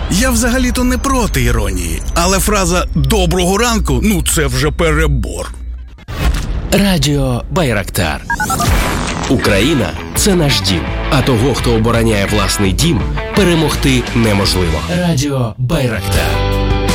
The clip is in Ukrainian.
Я взагалі-то не проти іронії, але фраза «доброго ранку» – це вже перебор. Радіо Байрактар. Україна – це наш дім. А того, хто обороняє власний дім, перемогти неможливо. Радіо Байрактар.